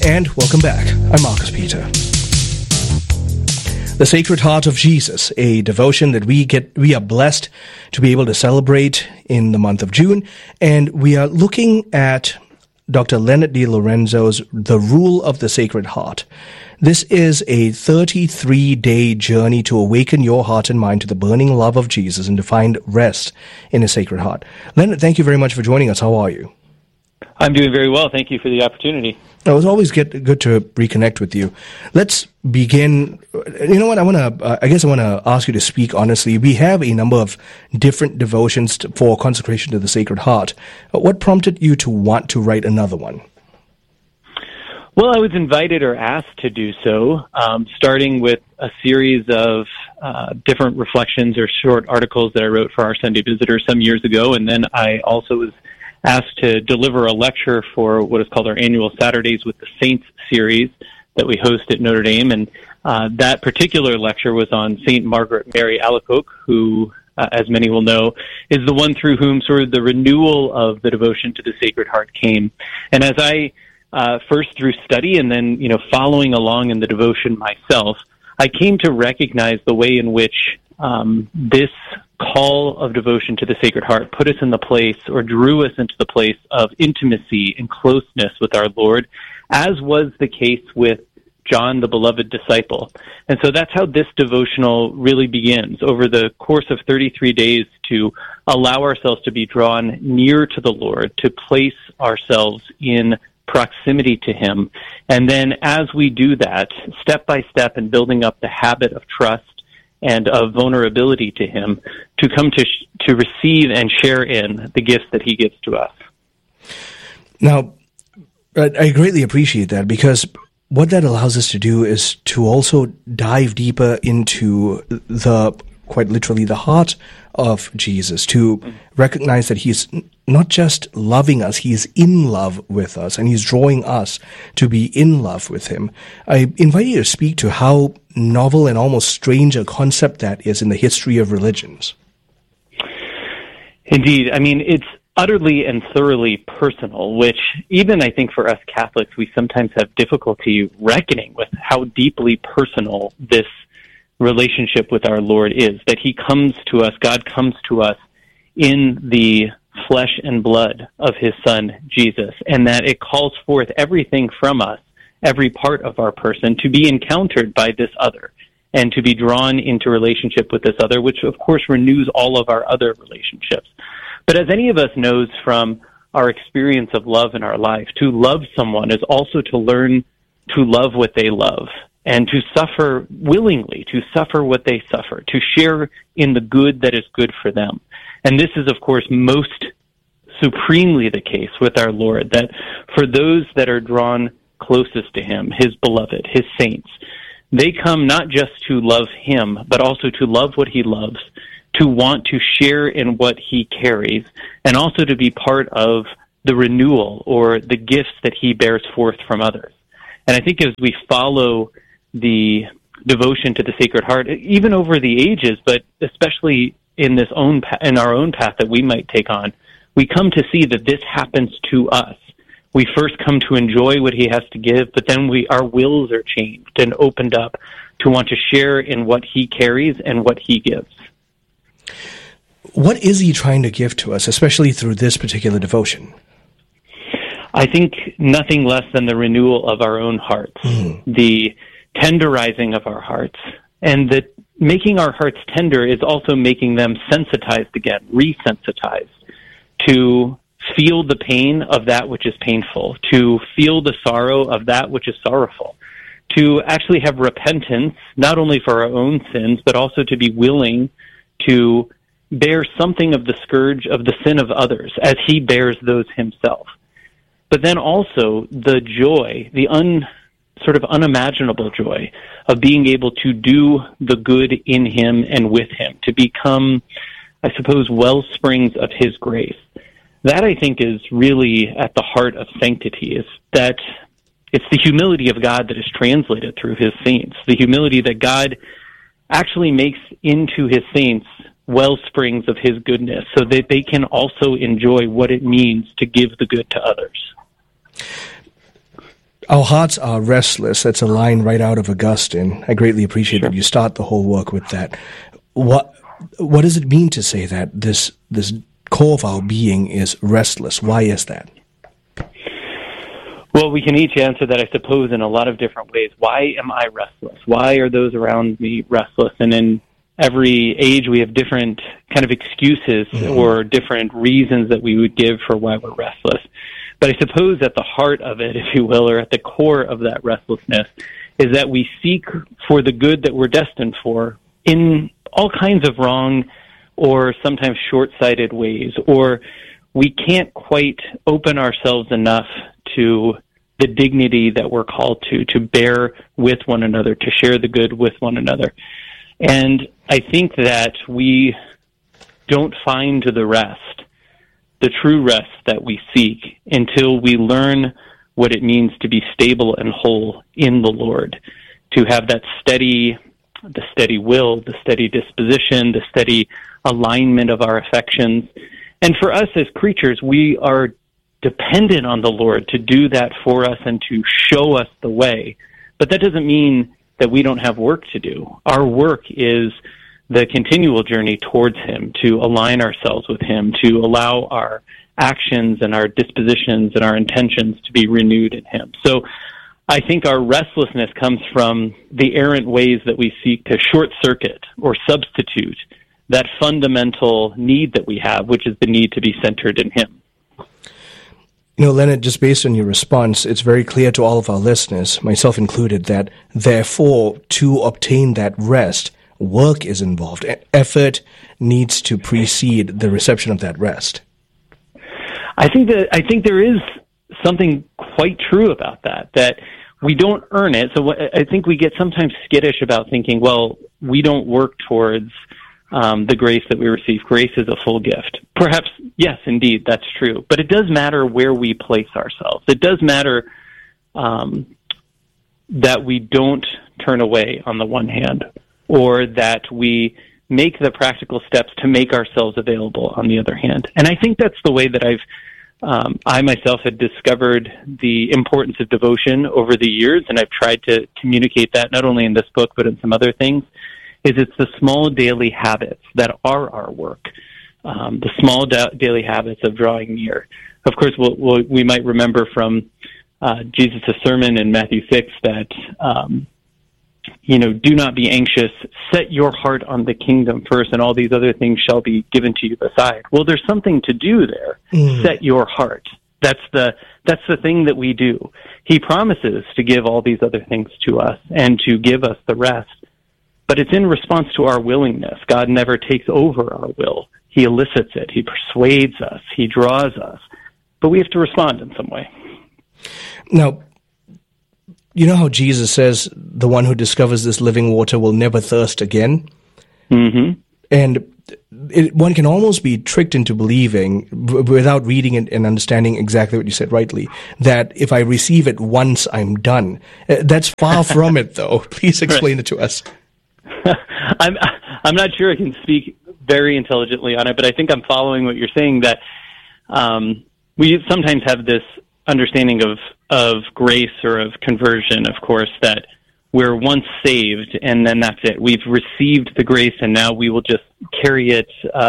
And welcome back. I'm Marcus Peter. The Sacred Heart of Jesus, a devotion that we are blessed to be able to celebrate in the month of June. And we are looking at Dr. Leonard D. Lorenzo's The Rule of the Sacred Heart. This is a 33-day journey to awaken your heart and mind to the burning love of Jesus and to find rest in His Sacred Heart. Leonard, thank you very much for joining us. How are you? I'm doing very well. Thank you for the opportunity. It was always good to reconnect with you. Let's begin. You know what? I want to ask you to speak honestly. We have a number of different devotions for consecration to the Sacred Heart. What prompted you to want to write another one? Well, I was invited or asked to do so, starting with a series of different reflections or short articles that I wrote for our Sunday Visitor some years ago, and then I also was asked to deliver a lecture for what is called our annual Saturdays with the Saints series that we host at Notre Dame. And that particular lecture was on St. Margaret Mary Alacoque, who, as many will know, is the one through whom sort of the renewal of the devotion to the Sacred Heart came. And as I first through study and then, following along in the devotion myself, I came to recognize the way in which this call of devotion to the Sacred Heart put us in the place or drew us into the place of intimacy and closeness with our Lord, as was the case with John, the beloved disciple. And so that's how this devotional really begins, over the course of 33 days to allow ourselves to be drawn near to the Lord, to place ourselves in proximity to Him. And then as we do that, step by step and building up the habit of trust and of vulnerability to Him, to come to receive and share in the gifts that He gives to us. Now, I greatly appreciate that, because what that allows us to do is to also dive deeper into quite literally the heart of Jesus, to recognize that He's not just loving us, He is in love with us, and He's drawing us to be in love with Him. I invite you to speak to how novel and almost strange a concept that is in the history of religions. Indeed. I mean, it's utterly and thoroughly personal, which even I think for us Catholics, we sometimes have difficulty reckoning with how deeply personal this relationship with our Lord is, that He comes to us, God comes to us in the flesh and blood of His Son, Jesus, and that it calls forth everything from us, every part of our person, to be encountered by this other and to be drawn into relationship with this other, which of course renews all of our other relationships. But as any of us knows from our experience of love in our life, to love someone is also to learn to love what they love, and to suffer willingly, to suffer what they suffer, to share in the good that is good for them. And this is, of course, most supremely the case with our Lord, that for those that are drawn closest to Him, His beloved, His saints, they come not just to love Him, but also to love what He loves, to want to share in what He carries, and also to be part of the renewal or the gifts that He bears forth from others. And I think as we follow the devotion to the Sacred Heart, even over the ages, but especially in our own path that we might take on, we come to see that this happens to us. We first come to enjoy what He has to give, but then our wills are changed and opened up to want to share in what He carries and what He gives. What is He trying to give to us, especially through this particular devotion? I think nothing less than the renewal of our own hearts, the tenderizing of our hearts, and that making our hearts tender is also making them sensitized again, resensitized to feel the pain of that which is painful, to feel the sorrow of that which is sorrowful, to actually have repentance, not only for our own sins, but also to be willing to bear something of the scourge of the sin of others as He bears those Himself. But then also the joy, the sort of unimaginable joy of being able to do the good in Him and with Him, to become, I suppose, well springs of His grace. That, I think, is really at the heart of sanctity, is that it's the humility of God that is translated through His saints, the humility that God actually makes into His saints well springs of His goodness, so that they can also enjoy what it means to give the good to others. Our hearts are restless. That's a line right out of Augustine. I greatly appreciate that you start the whole work with that. What does it mean to say that this core of our being is restless? Why is that? Well, we can each answer that, I suppose, in a lot of different ways. Why am I restless? Why are those around me restless? And in every age, we have different kind of excuses or different reasons that we would give for why we're restless. But I suppose at the heart of it, if you will, or at the core of that restlessness, is that we seek for the good that we're destined for in all kinds of wrong or sometimes short-sighted ways, or we can't quite open ourselves enough to the dignity that we're called to bear with one another, to share the good with one another. And I think that we don't find the rest, the true rest that we seek, until we learn what it means to be stable and whole in the Lord, to have that the steady will, the steady disposition, the steady alignment of our affections. And for us as creatures, we are dependent on the Lord to do that for us and to show us the way. But that doesn't mean that we don't have work to do. Our work is the continual journey towards Him, to align ourselves with Him, to allow our actions and our dispositions and our intentions to be renewed in Him. So I think our restlessness comes from the errant ways that we seek to short-circuit or substitute that fundamental need that we have, which is the need to be centered in Him. You know, Leonard, just based on your response, it's very clear to all of our listeners, myself included, that therefore, to obtain that rest, work is involved. Effort needs to precede the reception of that rest. I think there is something quite true about that we don't earn it. So I think we get sometimes skittish about thinking, well, we don't work towards the grace that we receive. Grace is a full gift. Perhaps, yes, indeed, that's true. But it does matter where we place ourselves. It does matter that we don't turn away on the one hand, or that we make the practical steps to make ourselves available on the other hand. And I think that's the way that I myself had discovered the importance of devotion over the years, and I've tried to communicate that not only in this book but in some other things. It's the small daily habits that are our work, the small daily habits of drawing near. Of course, we might remember from Jesus' sermon in Matthew 6 that, do not be anxious, set your heart on the kingdom first, and all these other things shall be given to you beside. Well, there's something to do there. Set your heart. That's the thing that we do. He promises to give all these other things to us and to give us the rest. But it's in response to our willingness. God never takes over our will. He elicits it. He persuades us. He draws us. But we have to respond in some way. Now, you know how Jesus says the one who discovers this living water will never thirst again? Mm-hmm. And one can almost be tricked into believing, without reading it and understanding exactly what you said rightly, that if I receive it once, I'm done. That's far from it, though. Please explain it to us. I'm not sure I can speak very intelligently on it, but I think I'm following what you're saying, that we sometimes have this understanding of grace or of conversion, of course, that we're once saved and then that's it. We've received the grace and now we will just carry it,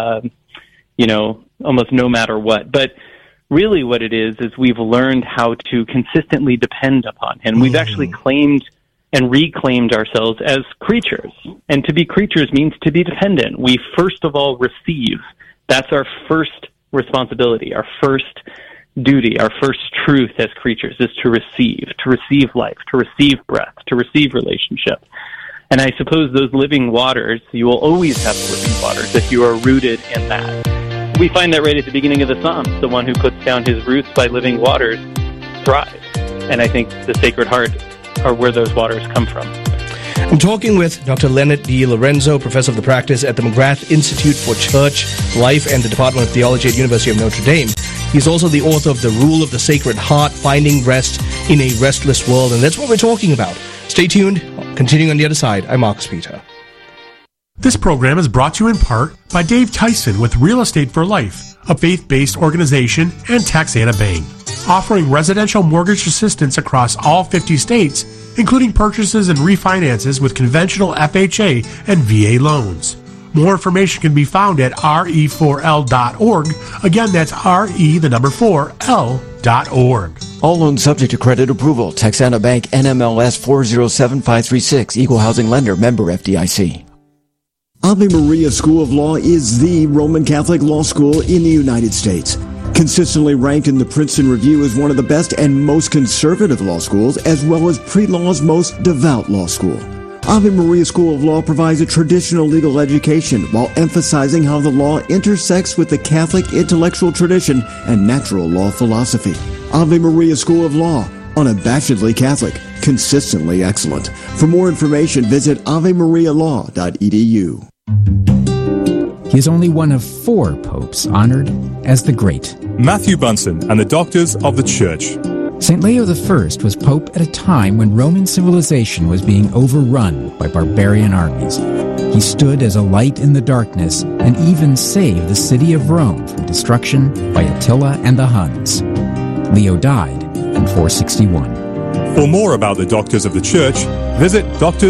almost no matter what. But really what it is we've learned how to consistently depend upon Him. We've actually claimed and reclaimed ourselves as creatures. And to be creatures means to be dependent. We first of all receive. That's our first responsibility, our first duty, our first truth as creatures is to receive life, to receive breath, to receive relationship. And I suppose those living waters, you will always have living waters if you are rooted in that. We find that right at the beginning of the Psalms. The one who puts down his roots by living waters thrives. And I think the Sacred Heart are where those waters come from. I'm talking with Dr. Leonard D. Lorenzo, professor of the practice at the McGrath Institute for Church Life and the Department of Theology at University of Notre Dame. He's also the author of The Rule of the Sacred Heart, Finding Rest in a Restless World, and that's what we're talking about. Stay tuned. Continuing on the other side, I'm Marcus Peter. This program is brought to you in part by Dave Tyson with Real Estate for Life, a faith-based organization, and Taxana Bank. offering residential mortgage assistance across all 50 states, including purchases and refinances with conventional FHA and VA loans. More information can be found at re4l.org. Again, that's re4l.org. All loans subject to credit approval. Texana Bank NMLS 407536. Equal housing lender. Member FDIC. Ave Maria School of Law is the Roman Catholic law school in the United States. Consistently ranked in the Princeton Review as one of the best and most conservative law schools, as well as pre-law's most devout law school. Ave Maria School of Law provides a traditional legal education while emphasizing how the law intersects with the Catholic intellectual tradition and natural law philosophy. Ave Maria School of Law, unabashedly Catholic, consistently excellent. For more information, visit avemarialaw.edu. He is only one of 4 popes honored as the Great. Matthew Bunsen and the Doctors of the Church. St. Leo I was pope at a time when Roman civilization was being overrun by barbarian armies. He stood as a light in the darkness and even saved the city of Rome from destruction by Attila and the Huns. Leo died in 461. For more about the Doctors of the Church, visit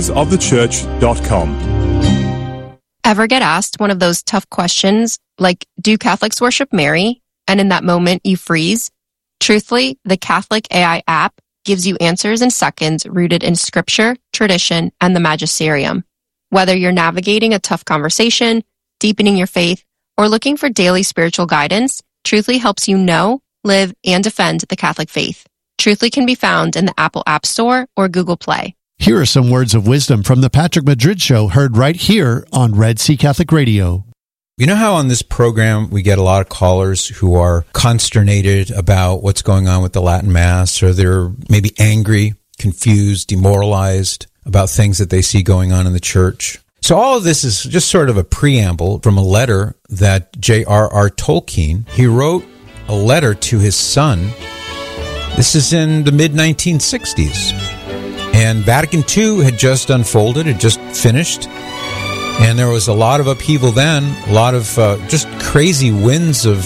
doctorsofthechurch.com. Ever get asked one of those tough questions, like, do Catholics worship Mary? And in that moment, you freeze? Truthfully, the Catholic AI app gives you answers in seconds rooted in scripture, tradition, and the magisterium. Whether you're navigating a tough conversation, deepening your faith, or looking for daily spiritual guidance, Truthfully helps you know, live, and defend the Catholic faith. Truthfully can be found in the Apple App Store or Google Play. Here are some words of wisdom from the Patrick Madrid Show, heard right here on Red Sea Catholic Radio. You know how on this program we get a lot of callers who are consternated about what's going on with the Latin Mass, or they're maybe angry, confused, demoralized about things that they see going on in the church? So all of this is just sort of a preamble from a letter that J.R.R. Tolkien, he wrote a letter to his son. This is in the mid-1960s. And Vatican II had just unfolded, had just finished. And there was a lot of upheaval then, a lot of just crazy winds of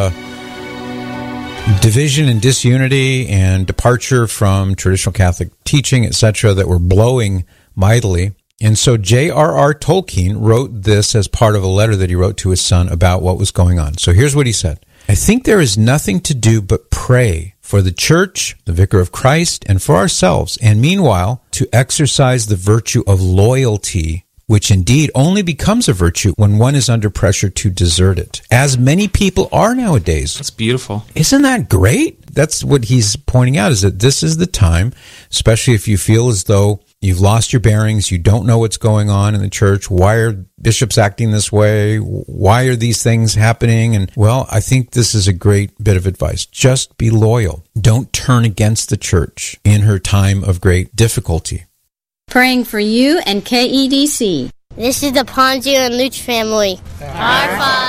division and disunity and departure from traditional Catholic teaching, etc., that were blowing mightily. And so J.R.R. Tolkien wrote this as part of a letter that he wrote to his son about what was going on. So here's what he said. I think there is nothing to do but pray for the Church, the Vicar of Christ, and for ourselves, and meanwhile to exercise the virtue of loyalty, which indeed only becomes a virtue when one is under pressure to desert it, as many people are nowadays. That's beautiful. Isn't that great? That's what he's pointing out, is that this is the time, especially if you feel as though you've lost your bearings, you don't know what's going on in the church, why are bishops acting this way, why are these things happening? And, well, I think this is a great bit of advice. Just be loyal. Don't turn against the church in her time of great difficulty. Praying for you and KEDC. This is the Ponzio and Luch family. Our Father.